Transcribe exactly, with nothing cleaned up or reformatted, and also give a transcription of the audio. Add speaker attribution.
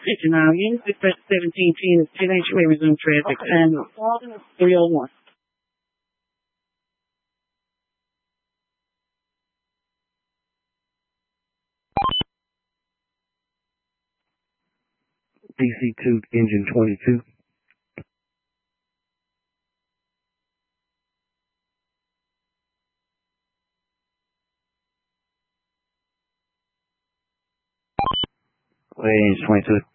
Speaker 1: Attention now, unit dispatch seventeen ten is ten H, may resume traffic, time three oh one.
Speaker 2: D C two, engine twenty-two.
Speaker 3: Engine twenty-two.